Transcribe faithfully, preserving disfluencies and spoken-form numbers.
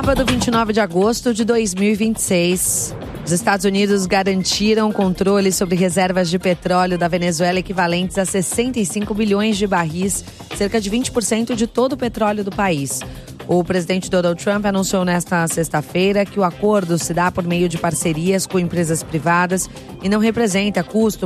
Sábado, vinte e nove de agosto de dois mil e vinte e seis. Os Estados Unidos garantiram controle sobre reservas de petróleo da Venezuela equivalentes a sessenta e cinco bilhões de barris, cerca de vinte por cento de todo o petróleo do país. O presidente Donald Trump anunciou nesta sexta-feira que o acordo se dá por meio de parcerias com empresas privadas e não representa custo